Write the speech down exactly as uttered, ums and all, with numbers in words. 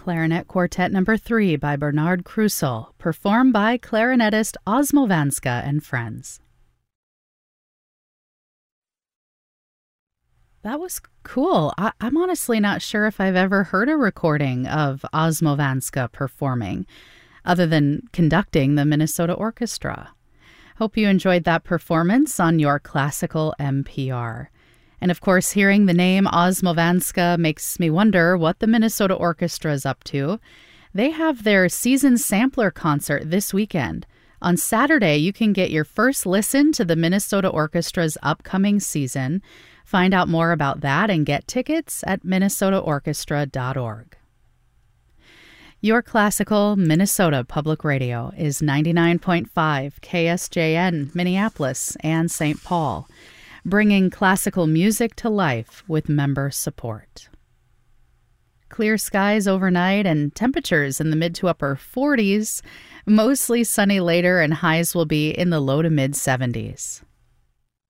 Clarinet Quartet Number three by Bernard Krusel, performed by clarinetist Osmo Vanska and friends. That was cool. I- I'm honestly not sure if I've ever heard a recording of Osmo Vanska performing, other than conducting the Minnesota Orchestra. Hope you enjoyed that performance on your classical N P R. And of course, hearing the name Osmo Vanska makes me wonder what the Minnesota Orchestra is up to. They have their season sampler concert this weekend. On Saturday, you can get your first listen to the Minnesota Orchestra's upcoming season. Find out more about that and get tickets at minnesota orchestra dot org. Your classical Minnesota Public Radio is ninety-nine point five K S J N, Minneapolis and Saint Paul, bringing classical music to life with member support. Clear skies overnight and temperatures in the mid to upper forties. Mostly sunny later and highs will be in the low to mid seventies.